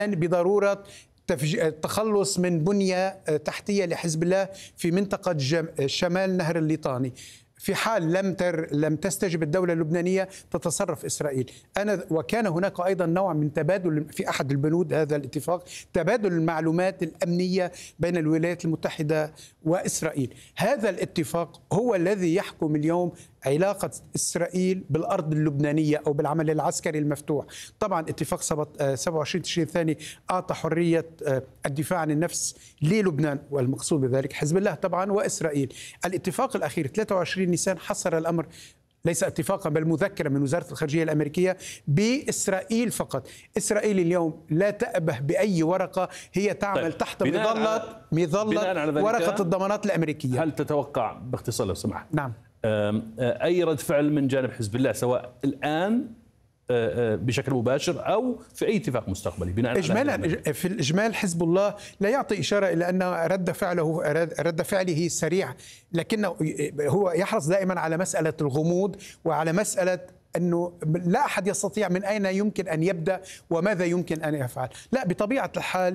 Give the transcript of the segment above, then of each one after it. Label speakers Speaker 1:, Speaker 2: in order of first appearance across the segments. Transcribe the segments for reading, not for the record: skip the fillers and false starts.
Speaker 1: بضرورة التخلص من بنية تحتية لحزب الله في منطقة شمال نهر الليطاني. في حال لم تستجب الدولة اللبنانية تتصرف إسرائيل. وكان هناك أيضا نوع من تبادل في أحد البنود هذا الاتفاق، تبادل المعلومات الأمنية بين الولايات المتحدة وإسرائيل. هذا الاتفاق هو الذي يحكم اليوم علاقة إسرائيل بالأرض اللبنانية أو بالعمل العسكري المفتوح. طبعا اتفاق 27 تشرين الثاني أعطى حرية الدفاع عن النفس للبنان، والمقصود بذلك حزب الله طبعا وإسرائيل. الاتفاق الأخير 23 نيسان حصر الأمر، ليس اتفاقا بل مذكرة من وزارة الخارجية الأمريكية بإسرائيل فقط. إسرائيل اليوم لا تأبه بأي ورقة، هي تعمل تحت مظلة ورقة الضمانات الأمريكية.
Speaker 2: هل تتوقع باختصار لو سمحت؟
Speaker 1: نعم.
Speaker 2: أي رد فعل من جانب حزب الله سواء الآن بشكل مباشر أو في أي اتفاق مستقبلي بناء
Speaker 1: إجمالا؟ في الإجمال حزب الله لا يعطي إشارة إلى أن رد فعله سريع، لكنه هو يحرص دائما على مسألة الغموض وعلى مسألة أنه لا أحد يستطيع من أين يمكن أن يبدأ وماذا يمكن أن يفعل. لا، بطبيعة الحال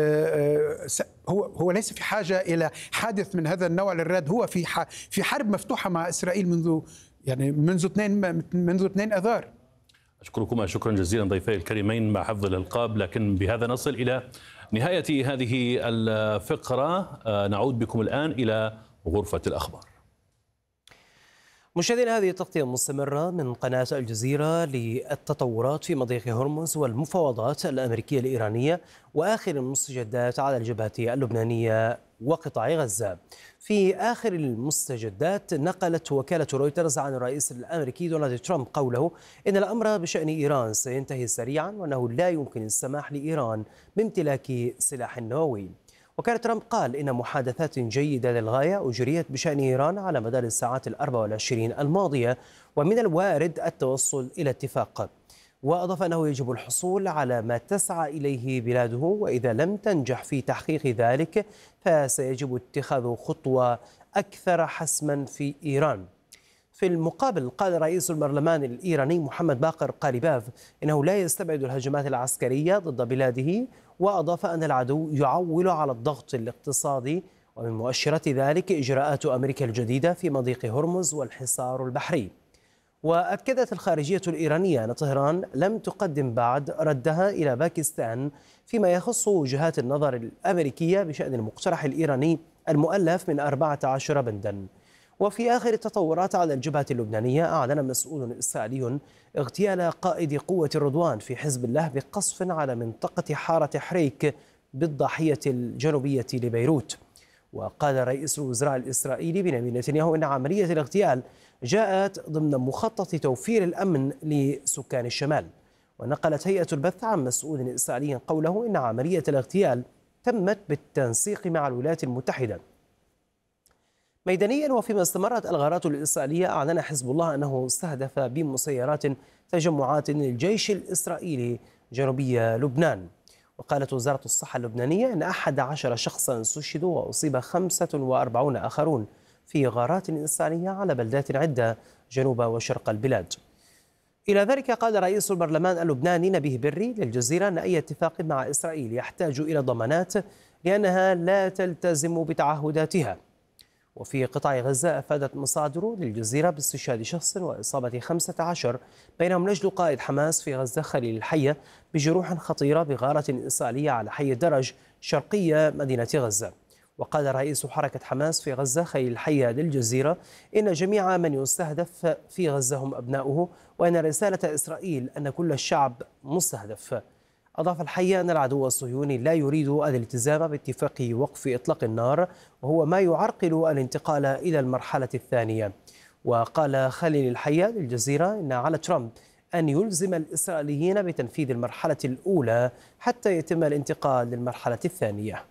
Speaker 1: هو ليس في حاجة إلى حادث من هذا النوع للرد. هو في حرب مفتوحة مع إسرائيل منذ 2 أذار.
Speaker 2: أشكركما شكرا جزيلا ضيفي الكريمين مع حفظ الألقاب. لكن بهذا نصل إلى نهاية هذه الفقرة. نعود بكم الآن إلى غرفة الأخبار.
Speaker 3: مشاهدينا، هذه التغطية مستمرة من قناة الجزيرة للتطورات في مضيق هرمز والمفاوضات الأمريكية الإيرانية وآخر المستجدات على الجبهة اللبنانية وقطاع غزة. في آخر المستجدات نقلت وكالة رويترز عن الرئيس الأمريكي دونالد ترامب قوله إن الأمر بشأن إيران سينتهي سريعا وأنه لا يمكن السماح لإيران بامتلاك سلاح نووي. وكان ترامب قال إن محادثات جيدة للغاية أجريت بشأن إيران على مدار الساعات 24 الماضية ومن الوارد التوصل إلى اتفاق. وأضاف أنه يجب الحصول على ما تسعى إليه بلاده، وإذا لم تنجح في تحقيق ذلك فسيجب اتخاذ خطوة أكثر حسما في إيران. في المقابل قال رئيس البرلمان الإيراني محمد باقر قاليباف إنه لا يستبعد الهجمات العسكرية ضد بلاده، وأضاف أن العدو يعول على الضغط الاقتصادي ومن مؤشرات ذلك إجراءات أمريكا الجديدة في مضيق هرمز والحصار البحري. وأكدت الخارجية الإيرانية أن طهران لم تقدم بعد ردها إلى باكستان فيما يخص وجهات النظر الأمريكية بشأن المقترح الإيراني المؤلف من 14 بندا. وفي آخر التطورات على الجبهة اللبنانية أعلن مسؤول إسرائيلي اغتيال قائد قوة الرضوان في حزب الله بقصف على منطقة حارة حريك بالضاحية الجنوبية لبيروت. وقال رئيس الوزراء الإسرائيلي بنيامين نتنياهو إن عملية الاغتيال جاءت ضمن مخطط توفير الأمن لسكان الشمال. ونقلت هيئة البث عن مسؤول إسرائيلي قوله إن عملية الاغتيال تمت بالتنسيق مع الولايات المتحدة. ميدانيا وفيما استمرت الغارات الإسرائيلية، أعلن حزب الله أنه استهدف بمسيرات تجمعات للجيش الإسرائيلي جنوبي لبنان. وقالت وزارة الصحة اللبنانية أن 11 شخصا استشهدوا وأصيب 45 آخرون في غارات إسرائيلية على بلدات عدة جنوب وشرق البلاد. إلى ذلك قال رئيس البرلمان اللبناني نبيه بري للجزيرة أن أي اتفاق مع إسرائيل يحتاج إلى ضمانات لأنها لا تلتزم بتعهداتها. وفي قطاع غزة أفادت مصادر للجزيرة باستشهاد شخص وإصابة 15 بينهم نجل قائد حماس في غزة خليل الحية بجروح خطيرة بغارة إسرائيلية على حي الدرج شرقية مدينة غزة. وقال رئيس حركة حماس في غزة خليل الحية للجزيرة إن جميع من يستهدف في غزة هم أبناؤه، وأن رسالة إسرائيل أن كل الشعب مستهدف. أضاف الحية أن العدو الصهيوني لا يريد الالتزام باتفاق وقف إطلاق النار، وهو ما يعرقل الانتقال إلى المرحلة الثانية. وقال خليل الحية للجزيرة إن على ترامب أن يلزم الإسرائيليين بتنفيذ المرحلة الأولى حتى يتم الانتقال للمرحلة الثانية.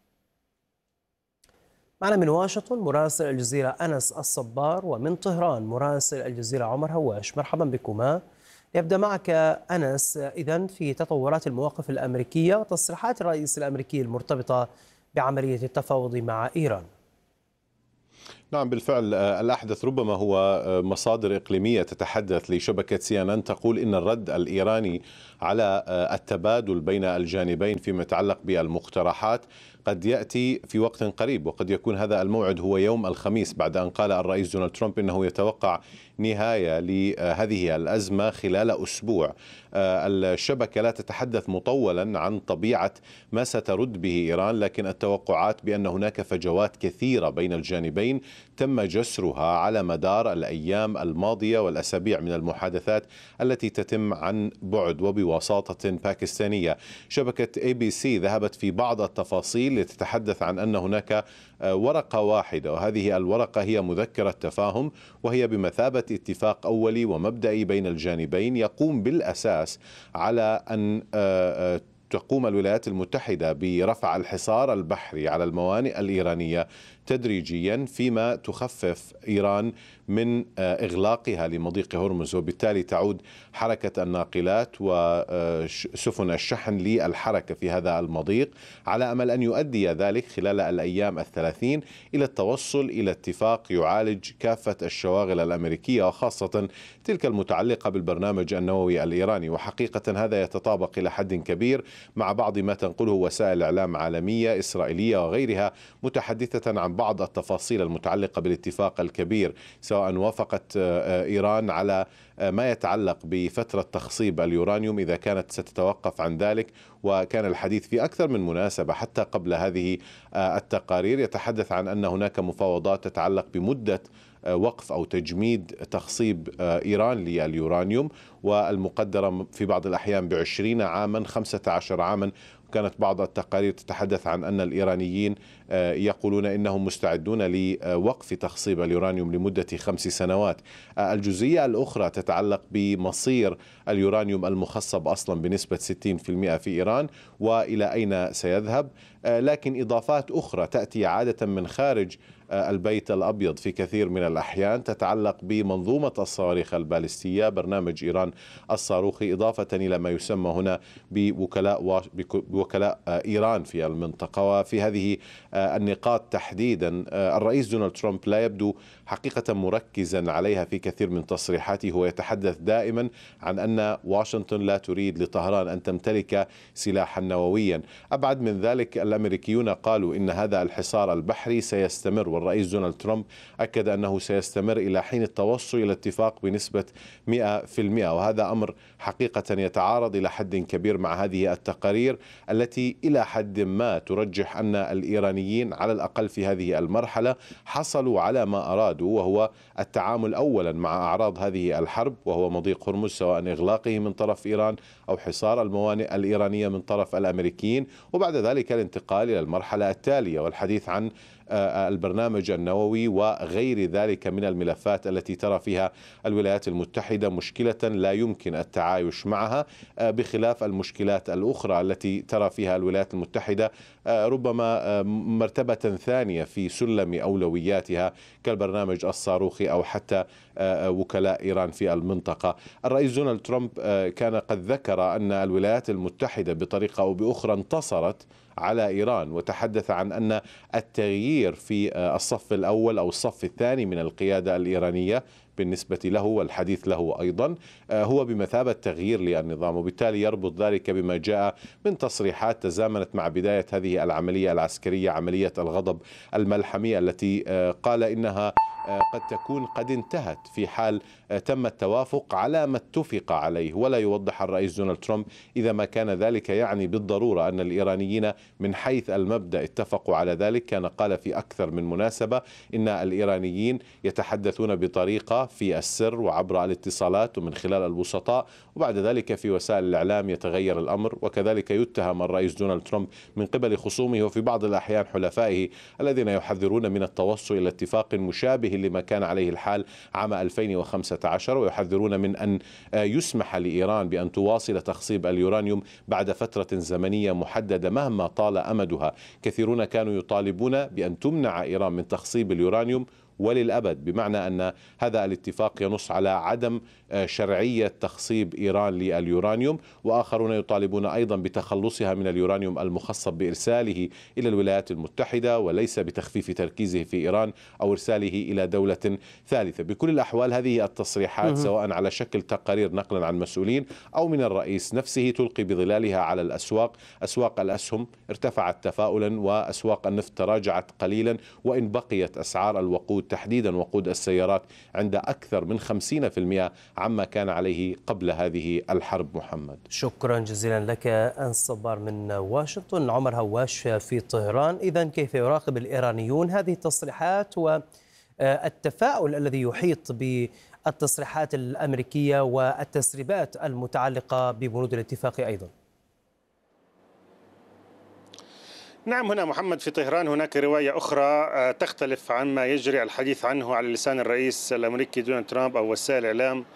Speaker 3: معنا من واشنطن مراسل الجزيرة أنس الصبار، ومن طهران مراسل الجزيرة عمر هواش. مرحبا بكما. يبدأ معك أنس إذن في تطورات المواقف الأمريكية وتصريحات الرئيس الأمريكي المرتبطة بعملية التفاوض مع إيران.
Speaker 4: نعم بالفعل، الأحدث ربما هو مصادر إقليمية تتحدث لشبكة CNN تقول إن الرد الإيراني على التبادل بين الجانبين فيما يتعلق بالمقترحات قد يأتي في وقت قريب، وقد يكون هذا الموعد هو يوم الخميس، بعد أن قال الرئيس دونالد ترامب إنه يتوقع نهاية لهذه الأزمة خلال أسبوع. الشبكة لا تتحدث مطولا عن طبيعة ما سترد به إيران، لكن التوقعات بأن هناك فجوات كثيرة بين الجانبين تم جسرها على مدار الأيام الماضية والأسابيع من المحادثات التي تتم عن بعد وبوساطة باكستانية. شبكة ABC ذهبت في بعض التفاصيل لتتحدث عن أن هناك ورقة واحدة، وهذه الورقة هي مذكرة تفاهم، وهي بمثابة اتفاق أولي ومبدئي بين الجانبين يقوم بالأساس على أن تقوم الولايات المتحدة برفع الحصار البحري على الموانئ الإيرانية تدريجيا، فيما تخفف إيران من إغلاقها لمضيق هرمز، وبالتالي تعود حركة الناقلات وسفن الشحن للحركة في هذا المضيق، على أمل أن يؤدي ذلك خلال الأيام 30 إلى التوصل إلى اتفاق يعالج كافة الشواغل الأمريكية، وخاصة تلك المتعلقة بالبرنامج النووي الإيراني. وحقيقة هذا يتطابق إلى حد كبير مع بعض ما تنقله وسائل إعلام عالمية إسرائيلية وغيرها، متحدثة عن بعض التفاصيل المتعلقة بالاتفاق الكبير، سواء وافقت إيران على ما يتعلق بفترة تخصيب اليورانيوم إذا كانت ستتوقف عن ذلك. وكان الحديث في أكثر من مناسبة حتى قبل هذه التقارير يتحدث عن أن هناك مفاوضات تتعلق بمدة وقف أو تجميد تخصيب إيران لليورانيوم، والمقدرة في بعض الأحيان ب20 عاما 15 عاما. كانت بعض التقارير تتحدث عن أن الإيرانيين يقولون إنهم مستعدون لوقف تخصيب اليورانيوم لمدة 5 سنوات. الجزئية الأخرى تتعلق بمصير اليورانيوم المخصب أصلا بنسبة 60% في إيران وإلى أين سيذهب، لكن إضافات أخرى تأتي عادة من خارج البيت الأبيض في كثير من الأحيان تتعلق بمنظومة الصواريخ البالستية، برنامج إيران الصاروخي، إضافة إلى ما يسمى هنا بوكلاء إيران في المنطقة. وفي هذه النقاط تحديدا الرئيس دونالد ترامب لا يبدو حقيقة مركزا عليها في كثير من تصريحاته. هو يتحدث دائما عن أن واشنطن لا تريد لطهران أن تمتلك سلاحا نوويا. أبعد من ذلك، الأمريكيون قالوا إن هذا الحصار البحري سيستمر، والرئيس دونالد ترامب أكد أنه سيستمر إلى حين التوصل إلى اتفاق بنسبة 100%، وهذا أمر حقيقة يتعارض إلى حد كبير مع هذه التقارير التي إلى حد ما ترجح أن الإيرانيين على الأقل في هذه المرحلة حصلوا على ما أرادوا، وهو التعامل أولا مع أعراض هذه الحرب وهو مضيق هرمز، سواء إغلاقه من طرف إيران أو حصار الموانئ الإيرانية من طرف الأمريكيين، وبعد ذلك الانتقال إلى المرحلة التالية والحديث عن البرنامج النووي وغير ذلك من الملفات التي ترى فيها الولايات المتحدة مشكلة لا يمكن التعايش معها، بخلاف المشكلات الأخرى التي ترى فيها الولايات المتحدة ربما مرتبة ثانية في سلم أولوياتها كالبرنامج الصاروخي أو حتى وكلاء إيران في المنطقة. الرئيس دونالد ترامب كان قد ذكر أن الولايات المتحدة بطريقة أو بأخرى انتصرت على إيران، وتحدث عن أن التغيير في الصف الأول أو الصف الثاني من القيادة الإيرانية بالنسبة له والحديث له أيضا هو بمثابة تغيير للنظام، وبالتالي يربط ذلك بما جاء من تصريحات تزامنت مع بداية هذه العملية العسكرية، عملية الغضب الملحمية التي قال إنها قد تكون قد انتهت في حال تم التوافق على ما اتفق عليه. ولا يوضح الرئيس دونالد ترامب إذا ما كان ذلك يعني بالضرورة أن الإيرانيين من حيث المبدأ اتفقوا على ذلك. كان قال في أكثر من مناسبة إن الإيرانيين يتحدثون بطريقة في السر وعبر الاتصالات ومن خلال الوسطاء، وبعد ذلك في وسائل الإعلام يتغير الأمر. وكذلك يتهم الرئيس دونالد ترامب من قبل خصومه وفي بعض الأحيان حلفائه الذين يحذرون من التوصل إلى اتفاق مشابه لما كان عليه الحال عام 2015، ويحذرون من أن يسمح لإيران بأن تواصل تخصيب اليورانيوم بعد فترة زمنية محددة مهما طال أمدها. كثيرون كانوا يطالبون بأن تمنع إيران من تخصيب اليورانيوم وللأبد، بمعنى أن هذا الاتفاق ينص على عدم شرعية تخصيب إيران لليورانيوم، وآخرون يطالبون أيضا بتخلصها من اليورانيوم المخصب بإرساله إلى الولايات المتحدة وليس بتخفيف تركيزه في إيران أو إرساله إلى دولة ثالثة. بكل الأحوال هذه التصريحات سواء على شكل تقارير نقلا عن مسؤولين أو من الرئيس نفسه تلقي بظلالها على الأسواق. أسواق الأسهم ارتفعت تفاؤلا، وأسواق النفط تراجعت قليلا، وإن بقيت أسعار الوقود تحديدا وقود السيارات عند أكثر من 50% عما كان عليه قبل هذه الحرب. محمد،
Speaker 3: شكرا جزيلا لك أنس صبار من واشنطن. عمر هواش في طهران، إذن كيف يراقب الإيرانيون هذه التصريحات والتفاؤل الذي يحيط بالتصريحات الأمريكية والتسريبات المتعلقة ببنود الاتفاق أيضا؟
Speaker 5: نعم، هنا محمد في طهران هناك رواية أخرى تختلف عما يجري الحديث عنه على لسان الرئيس الأمريكي دونالد ترامب أو وسائل الإعلام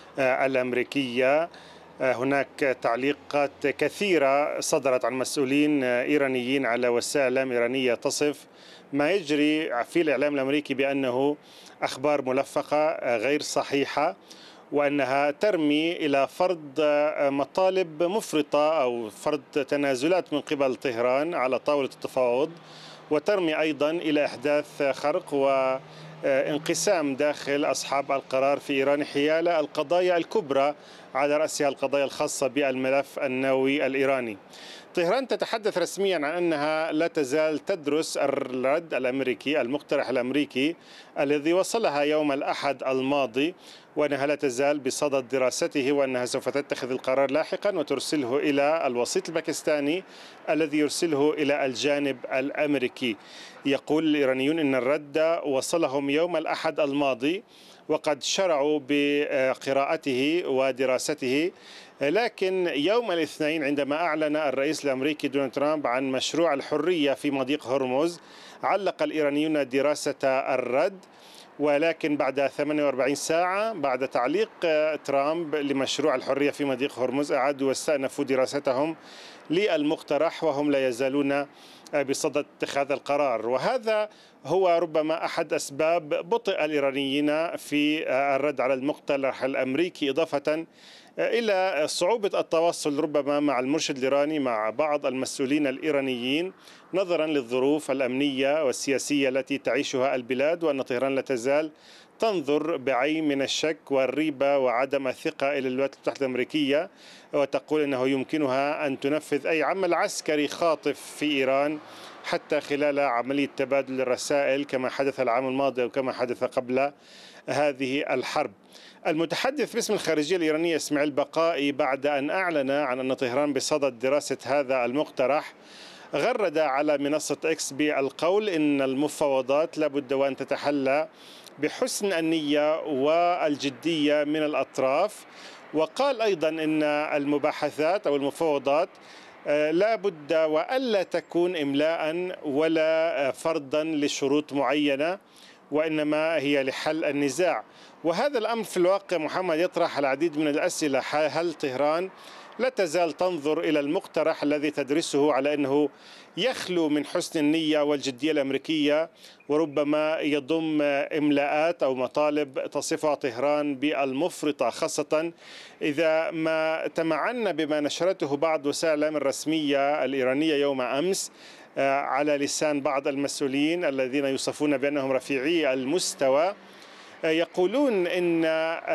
Speaker 5: الأمريكية. هناك تعليقات كثيرة صدرت عن مسؤولين إيرانيين على وسائل إعلام إيرانية تصف ما يجري في الإعلام الأمريكي بأنه أخبار ملفقة غير صحيحة، وأنها ترمي إلى فرض مطالب مفرطة أو فرض تنازلات من قبل طهران على طاولة التفاوض، وترمي أيضا إلى إحداث خرق وانقسام داخل أصحاب القرار في إيران حيال القضايا الكبرى، على رأسها القضايا الخاصة بالملف النووي الإيراني. طهران تتحدث رسميا عن أنها لا تزال تدرس الرد الأمريكي المقترح الأمريكي الذي وصلها يوم الأحد الماضي، وأنها لا تزال بصدد دراسته، وأنها سوف تتخذ القرار لاحقا وترسله إلى الوسيط الباكستاني الذي يرسله إلى الجانب الأمريكي. يقول الإيرانيون أن الرد وصلهم يوم الأحد الماضي وقد شرعوا بقراءته ودراسته، لكن يوم الاثنين عندما أعلن الرئيس الأمريكي دونالد ترامب عن مشروع الحرية في مضيق هرمز علق الإيرانيون دراسة الرد، ولكن بعد 48 ساعة بعد تعليق ترامب لمشروع الحرية في مضيق هرمز أعادوا واستأنفوا دراستهم للمقترح، وهم لا يزالون بصدد اتخاذ القرار. وهذا هو ربما أحد أسباب بطء الإيرانيين في الرد على المقترح الأمريكي، إضافة إلى صعوبة التواصل ربما مع المرشد الإيراني مع بعض المسؤولين الإيرانيين نظرا للظروف الأمنية والسياسية التي تعيشها البلاد، وأن طهران لا تزال تنظر بعين من الشك والريبة وعدم الثقة إلى الولايات المتحدة الأمريكية، وتقول أنه يمكنها أن تنفذ أي عمل عسكري خاطف في إيران حتى خلال عملية تبادل الرسائل كما حدث العام الماضي وكما حدث قبل هذه الحرب. المتحدث باسم الخارجية الإيرانية إسماعيل بقائي بعد أن أعلن عن أن طهران بصدد دراسة هذا المقترح غرد على منصة إكس بالقول إن المفاوضات لابد وأن تتحلى بحسن النية والجدية من الأطراف، وقال أيضا إن المباحثات أو المفاوضات لا بد وألا تكون إملاء ولا فرضا لشروط معينة، وإنما هي لحل النزاع. وهذا الأمر في الواقع محمد يطرح العديد من الأسئلة. هل طهران لا تزال تنظر إلى المقترح الذي تدرسه على أنه يخلو من حسن النية والجدية الأمريكية، وربما يضم إملاءات أو مطالب تصفها طهران بالمفرطة، خاصة إذا ما تمعنا بما نشرته بعض وسائل الإعلام الرسمية الإيرانية يوم أمس على لسان بعض المسؤولين الذين يوصفون بأنهم رفيعي المستوى، يقولون إن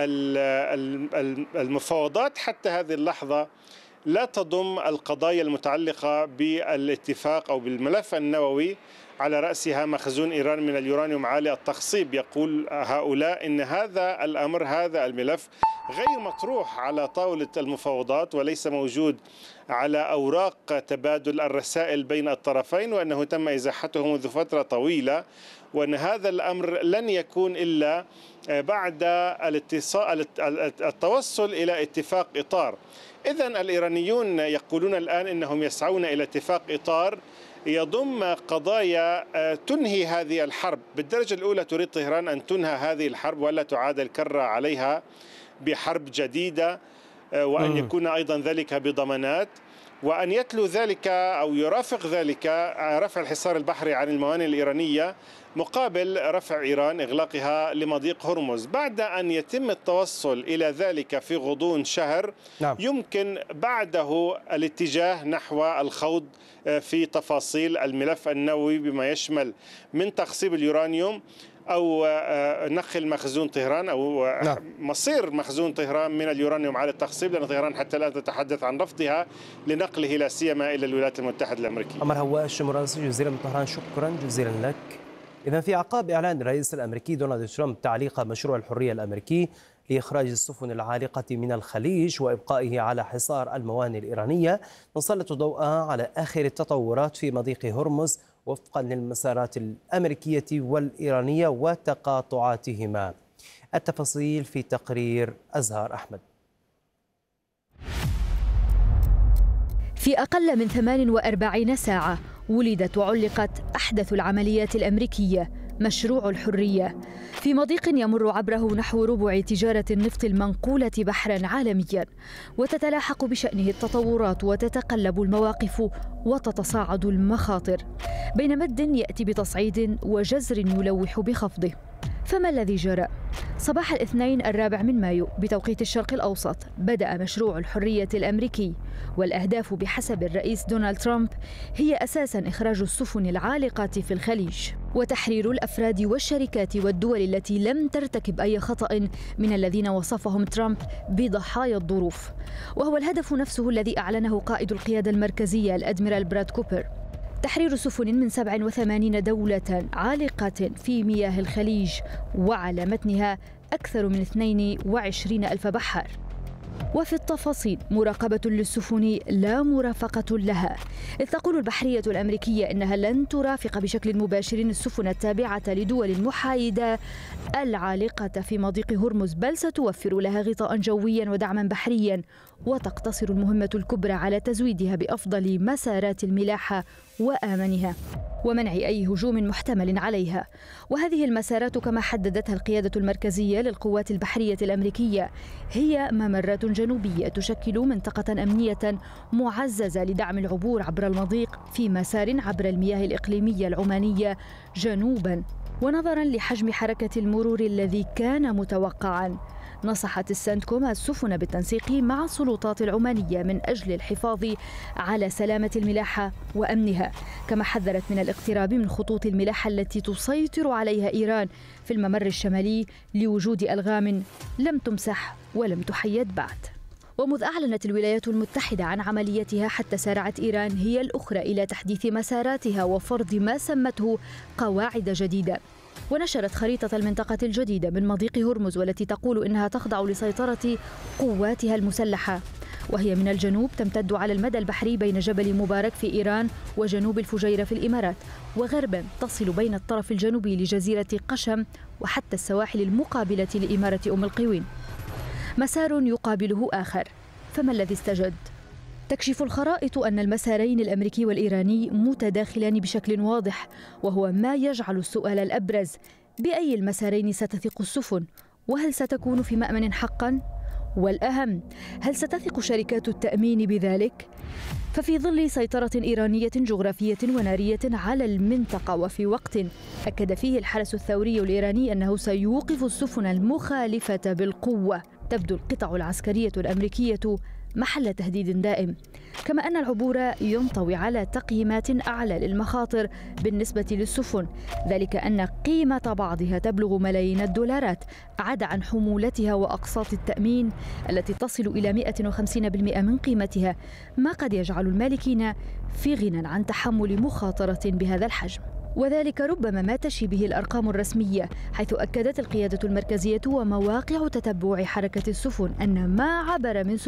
Speaker 5: المفاوضات حتى هذه اللحظة لا تضم القضايا المتعلقة بالاتفاق أو بالملف النووي على رأسها مخزون إيران من اليورانيوم عالي التخصيب. يقول هؤلاء إن هذا الأمر، هذا الملف غير مطروح على طاولة المفاوضات وليس موجود على أوراق تبادل الرسائل بين الطرفين، وأنه تم إزاحته منذ فترة طويلة، وأن هذا الأمر لن يكون إلا بعد التوصل إلى اتفاق إطار. إذن الإيرانيون يقولون الآن إنهم يسعون إلى اتفاق إطار يضم قضايا تنهي هذه الحرب. بالدرجة الأولى تريد طهران أن تنهى هذه الحرب ولا تعاد الكرة عليها بحرب جديدة، وأن يكون أيضا ذلك بضمانات. وأن يتلو ذلك أو يرافق ذلك رفع الحصار البحري عن الموانئ الإيرانية مقابل رفع إيران إغلاقها لمضيق هرمز. بعد أن يتم التوصل إلى ذلك في غضون شهر يمكن بعده الاتجاه نحو الخوض في تفاصيل الملف النووي بما يشمل من تخصيب اليورانيوم أو نقل مخزون طهران أو مصير مخزون طهران من اليورانيوم على التخصيب، لأن طهران حتى الآن تتحدث عن رفضها لنقله لا سيما إلى الولايات المتحدة الأمريكية.
Speaker 3: عمر هواش مراسل جزيرة من طهران، شكرا جزيلا لك. إذا في أعقاب إعلان الرئيس الأمريكي دونالد ترامب تعليق مشروع الحرية الأمريكي لإخراج السفن العالقة من الخليج وإبقائه على حصار الموانئ الإيرانية، نسلط ضوءا على آخر التطورات في مضيق هرمز وفقا للمسارات الأمريكية والإيرانية وتقاطعاتهما. التفاصيل في تقرير أزهار أحمد.
Speaker 6: في أقل من 48 ساعة ولدت وعلقت أحدث العمليات الأمريكية، مشروع الحرية، في مضيق يمر عبره نحو ربع تجارة النفط المنقولة بحرا عالميا، وتتلاحق بشأنه التطورات وتتقلب المواقف وتتصاعد المخاطر، بين مد يأتي بتصعيد وجزر يلوح بخفضه. فما الذي جرى؟ صباح الاثنين 4 مايو بتوقيت الشرق الأوسط بدأ مشروع الحرية الأمريكي، والأهداف بحسب الرئيس دونالد ترامب هي أساساً إخراج السفن العالقة في الخليج وتحرير الأفراد والشركات والدول التي لم ترتكب أي خطأ من الذين وصفهم ترامب بضحايا الظروف، وهو الهدف نفسه الذي أعلنه قائد القيادة المركزية الأدميرال براد كوبر: تحرير سفن من 87 دولة عالقة في مياه الخليج وعلى متنها أكثر من 22 ألف بحار. وفي التفاصيل مراقبة للسفن لا مرافقة لها، إذ تقول البحرية الأمريكية إنها لن ترافق بشكل مباشر السفن التابعة لدول محايدة العالقة في مضيق هرمز، بل ستوفر لها غطاء جويا ودعما بحريا، وتقتصر المهمة الكبرى على تزويدها بأفضل مسارات الملاحة وآمنها ومنع أي هجوم محتمل عليها. وهذه المسارات كما حددتها القيادة المركزية للقوات البحرية الأمريكية هي ممرات جنوبية تشكل منطقة أمنية معززة لدعم العبور عبر المضيق في مسار عبر المياه الإقليمية العمانية جنوبا. ونظرا لحجم حركة المرور الذي كان متوقعا، نصحت السنتكوم السفن بالتنسيق مع السلطات العمانية من أجل الحفاظ على سلامة الملاحة وأمنها، كما حذرت من الاقتراب من خطوط الملاحة التي تسيطر عليها إيران في الممر الشمالي لوجود ألغام لم تمسح ولم تحيد بعد. ومذ أعلنت الولايات المتحدة عن عمليتها حتى سارعت إيران هي الأخرى إلى تحديث مساراتها وفرض ما سمته قواعد جديدة، ونشرت خريطة المنطقة الجديدة من مضيق هرمز، والتي تقول إنها تخضع لسيطرة قواتها المسلحة، وهي من الجنوب تمتد على المدى البحري بين جبل مبارك في إيران وجنوب الفجيرة في الإمارات، وغربا تصل بين الطرف الجنوبي لجزيرة قشم وحتى السواحل المقابلة لإمارة أم القوين. مسار يقابله آخر، فما الذي استجد؟ تكشف الخرائط أن المسارين الأمريكي والإيراني متداخلان بشكل واضح، وهو ما يجعل السؤال الأبرز: بأي المسارين ستثق السفن؟ وهل ستكون في مأمن حقاً؟ والأهم، هل ستثق شركات التأمين بذلك؟ ففي ظل سيطرة إيرانية جغرافية ونارية على المنطقة، وفي وقت أكد فيه الحرس الثوري الإيراني أنه سيوقف السفن المخالفة بالقوة، تبدو القطع العسكرية الأمريكية محل تهديد دائم، كما أن العبور ينطوي على تقييمات أعلى للمخاطر بالنسبة للسفن، ذلك أن قيمة بعضها تبلغ ملايين الدولارات، عدا عن حمولتها وأقساط التأمين التي تصل إلى 150% من قيمتها، ما قد يجعل المالكين في غنى عن تحمل مخاطرة بهذا الحجم. وذلك ربما ما تشي به الأرقام الرسمية، حيث أكدت القيادة المركزية ومواقع تتبع حركة السفن أن ما عبر من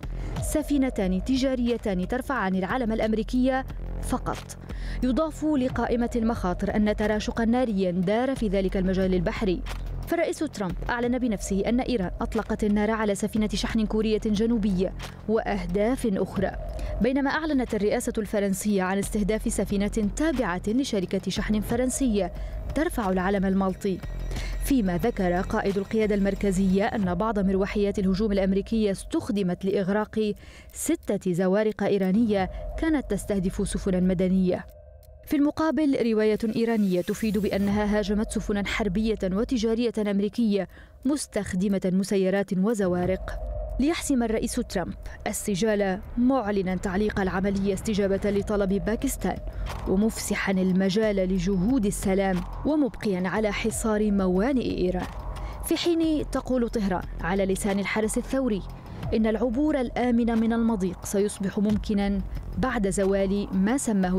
Speaker 6: سفينتان تجاريتان ترفعان العلم الأمريكي فقط. يضاف لقائمة المخاطر أن تراشقا ناريا دار في ذلك المجال البحري، فالرئيس ترامب أعلن بنفسه أن إيران أطلقت النار على سفينة شحن كورية جنوبية وأهداف أخرى، بينما أعلنت الرئاسة الفرنسية عن استهداف سفينة تابعة لشركة شحن فرنسية ترفع العلم المالطي. فيما ذكر قائد القيادة المركزية أن بعض مروحيات الهجوم الأمريكية استخدمت لإغراق 6 زوارق إيرانية كانت تستهدف سفنا مدنية. في المقابل رواية إيرانية تفيد بأنها هاجمت سفنا حربية وتجارية أمريكية مستخدمة مسيرات وزوارق. ليحسم الرئيس ترامب السجال معلنا تعليق العملية استجابة لطلب باكستان ومفسحا المجال لجهود السلام ومبقيا على حصار موانئ إيران، في حين تقول طهران على لسان الحرس الثوري إن العبور الآمن من المضيق سيصبح ممكنا بعد زوال ما سماه